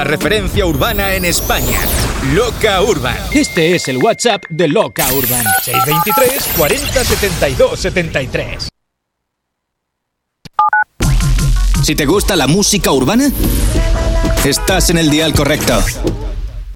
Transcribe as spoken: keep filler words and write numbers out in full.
la referencia urbana en España. Loca Urban. Este es el WhatsApp de Loca Urban. seis veintitrés, cuarenta, setenta y dos, setenta y tres. Si te gusta la música urbana, estás en el dial correcto.